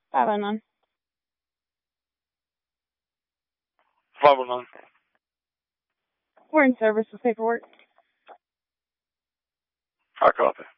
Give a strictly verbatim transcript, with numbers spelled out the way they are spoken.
five oh nine. five oh nine. We're in service with paperwork. I copy.